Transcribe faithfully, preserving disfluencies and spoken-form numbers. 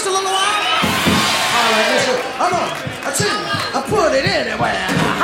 twist a little while. All right, listen. I'm on a two. I put it anywhere.